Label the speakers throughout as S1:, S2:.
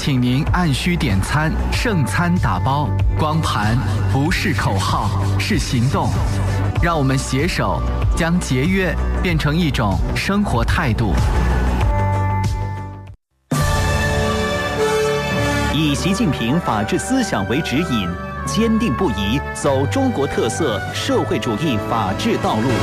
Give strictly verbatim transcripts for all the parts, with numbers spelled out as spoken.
S1: 请您按需点餐，剩餐打包。光盘不是口号，是行动。让我们携手将节约变成一种生活态度。
S2: 以习近平法治思想为指引，坚定不移走中国特色社会主义法治道路。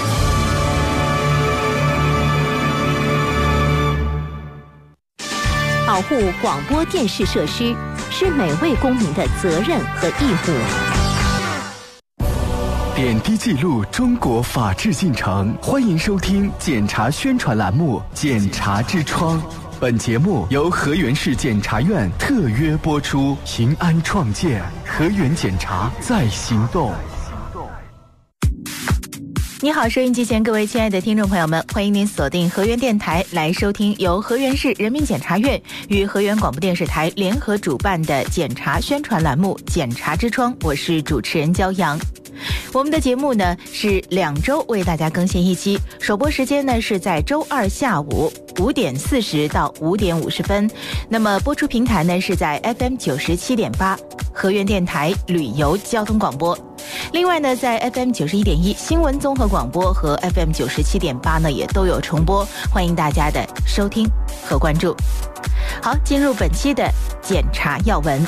S3: 保护广播电视设施是每位公民的责任和义务。
S4: 点滴记录中国法治进程，欢迎收听检察宣传栏目《检察之窗》。本节目由河源市检察院特约播出，平安创建，河源检察在行动。
S5: 你好，收音机前各位亲爱的听众朋友们，欢迎您锁定河源电台来收听由河源市人民检察院与河源广播电视台联合主办的检察宣传栏目《检察之窗》，我是主持人焦阳。我们的节目呢是两周为大家更新一期，首播时间呢是在周二下午五点四十到五点五十分，那么播出平台呢是在 F M 九十七点八河源电台旅游交通广播。另外呢，在 F M 九十一点一新闻综合广播和 F M 九十七点八呢也都有重播，欢迎大家的收听和关注。好，进入本期的检察要闻。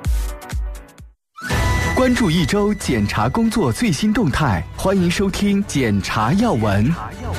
S4: 关注一周检察工作最新动态，欢迎收听检察要闻。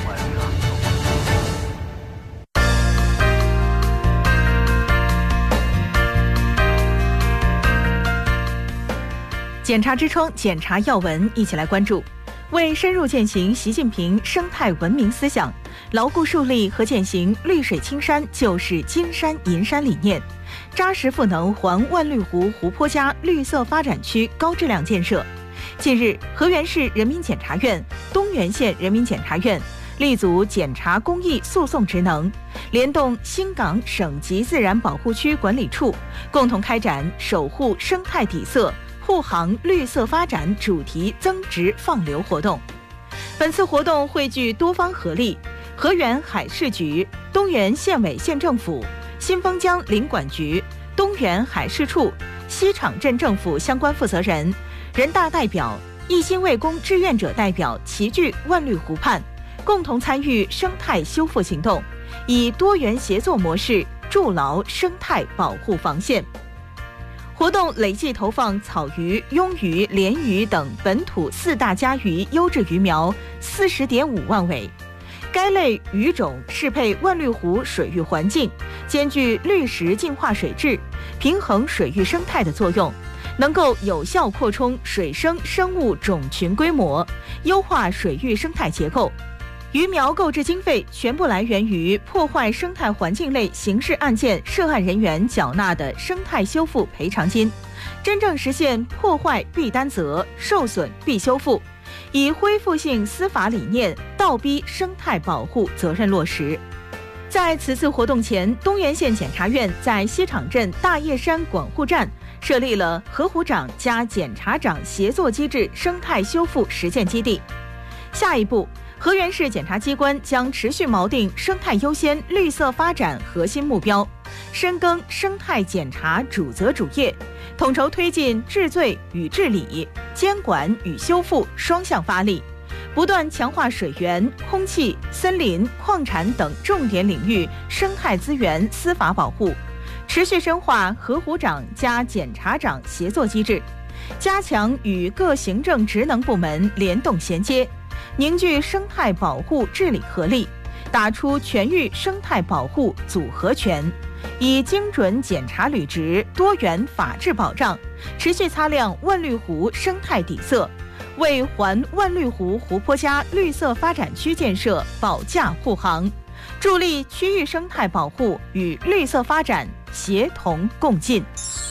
S5: 检察之窗，检察要闻，一起来关注。为深入践行习近平生态文明思想，牢固树立和践行绿水青山就是金山银山理念，扎实赋能环万绿湖湖泊加绿色发展区高质量建设。近日，河源市人民检察院、东源县人民检察院立足检察公益诉讼职能，联动新港省级自然保护区管理处，共同开展守护生态底色、护航绿色发展主题增值放流活动。本次活动汇聚多方合力，河源海事局、东源县委县政府、新丰江林管局、东源海事处、西场镇政府相关负责人、人大代表、一心为公志愿者代表齐聚万绿湖畔，共同参与生态修复行动，以多元协作模式筑牢生态保护防线。活动累计投放草鱼、鳙鱼、鲢鱼等本土四大家鱼优质鱼苗四十点五万尾。该类鱼种适配万绿湖水域环境，兼具绿石净化水质、平衡水域生态的作用，能够有效扩充水生生物种群规模，优化水域生态结构。鱼苗购置经费全部来源于破坏生态环境类刑事案件涉案人员缴纳的生态修复赔偿金，真正实现破坏必担责、受损必修复，以恢复性司法理念倒逼生态保护责任落实。在此次活动前，东源县检察院在西场镇大叶山管护站设立了河湖长加检察长协作机制生态修复实践基地。下一步，河源市检察机关将持续锚定生态优先、绿色发展核心目标，深耕生态检察主责主业，统筹推进治罪与治理、监管与修复双向发力，不断强化水源、空气、森林、矿产等重点领域生态资源司法保护，持续深化河湖长加检察长协作机制，加强与各行政职能部门联动衔接，凝聚生态保护治理合力，打出全域生态保护组合拳，以精准检察履职、多元法治保障，持续擦亮万绿湖生态底色，为环万绿湖湖泊加绿色发展区建设保驾护航，助力区域生态保护与绿色发展协同共进。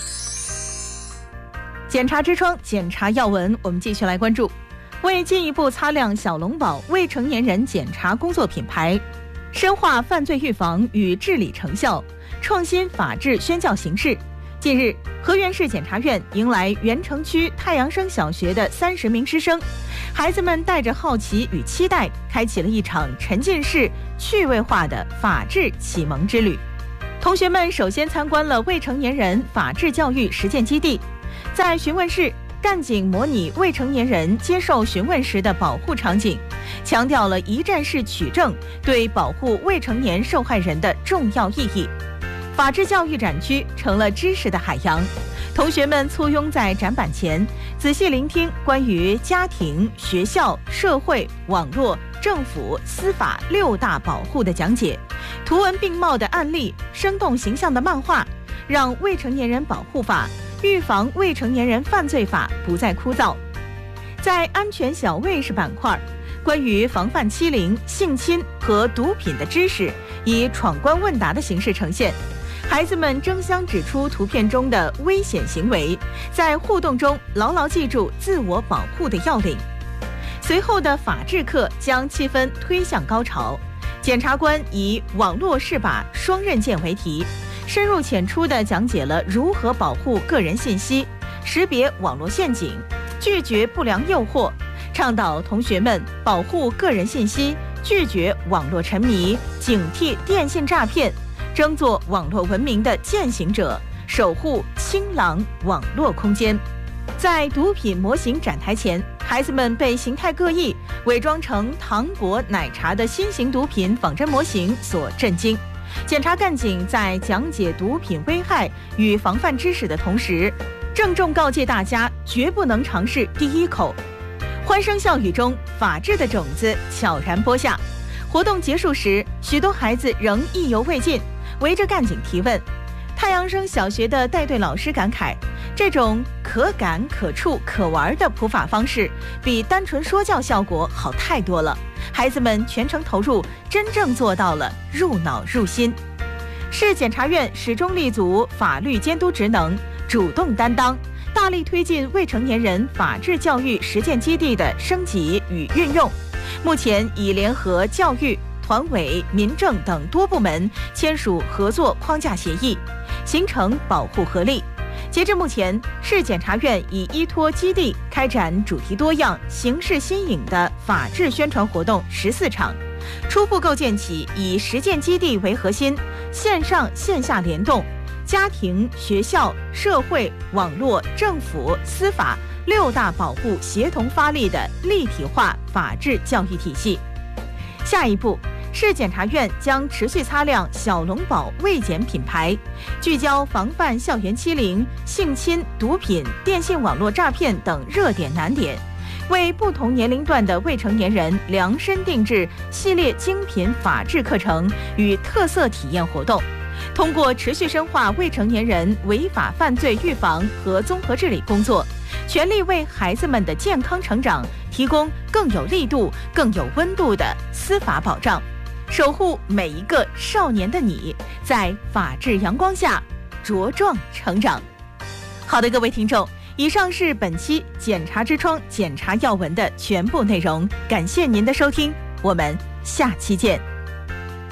S5: 检察之窗，检察要闻，我们继续来关注。为进一步擦亮小龙宝未成年人检察工作品牌，深化犯罪预防与治理成效，创新法治宣教形式。近日，河源市检察院迎来原城区太阳升小学的三十名师生，孩子们带着好奇与期待，开启了一场沉浸式、趣味化的法治启蒙之旅。 同学们首先参观了未成年人法治教育实践基地，在询问室，干警模拟未成年人接受询问时的保护场景，强调了一站式取证对保护未成年受害人的重要意义。法治教育展区成了知识的海洋，同学们簇拥在展板前，仔细聆听关于家庭、学校、社会、网络、政府、司法六大保护的讲解，图文并茂的案例，生动形象的漫画，让未成年人保护法、预防未成年人犯罪法不再枯燥。在安全小卫士板块，关于防范欺凌、性侵和毒品的知识以闯关问答的形式呈现，孩子们争相指出图片中的危险行为，在互动中牢牢记住自我保护的要领。随后的法治课将气氛推向高潮，检察官以网络是把双刃剑为题，深入浅出地讲解了如何保护个人信息，识别网络陷阱，拒绝不良诱惑，倡导同学们保护个人信息，拒绝网络沉迷，警惕电信诈骗，争做网络文明的践行者，守护清朗网络空间。在毒品模型展台前，孩子们被形态各异、伪装成糖果、奶茶的新型毒品仿真模型所震惊。检察干警在讲解毒品危害与防范知识的同时，郑重告诫大家绝不能尝试第一口。欢声笑语中，法治的种子悄然播下。活动结束时，许多孩子仍意犹未尽，围着干警提问。太阳升小学的带队老师感慨，这种可感可触可玩的普法方式比单纯说教效果好太多了，孩子们全程投入，真正做到了入脑入心。市检察院始终立足法律监督职能，主动担当，大力推进未成年人法治教育实践基地的升级与运用。目前已联合教育、团委、民政等多部门签署合作框架协议，形成保护合力。截至目前，市检察院已依托基地开展主题多样、形式新颖的法治宣传活动十四场，初步构建起以实践基地为核心，线上线下联动，家庭、学校、社会、网络、政府、司法六大保护协同发力的立体化法治教育体系。下一步，市检察院将持续擦亮小龙宝卫检品牌，聚焦防范校园欺凌、性侵、毒品、电信网络诈骗等热点难点，为不同年龄段的未成年人量身定制系列精品法治课程与特色体验活动，通过持续深化未成年人违法犯罪预防和综合治理工作，全力为孩子们的健康成长提供更有力度、更有温度的司法保障，守护每一个少年的你，在法治阳光下茁壮成长。好的，各位听众，以上是本期检察之窗检察要闻的全部内容，感谢您的收听，我们下期见。